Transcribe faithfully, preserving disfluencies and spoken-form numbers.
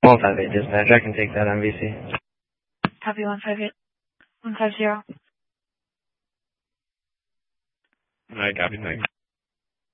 one five eight dispatch, I can take that on V C. Copy one five eight. one five zero. I copy, thanks.